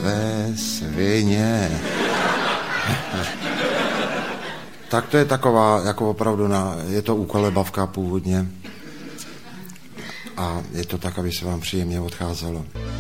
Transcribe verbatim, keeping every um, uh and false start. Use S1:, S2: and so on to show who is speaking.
S1: tvé svině. Tak to je taková, jako opravdu, na, je to úkolebavka původně. A je to tak, aby se vám příjemně odcházelo.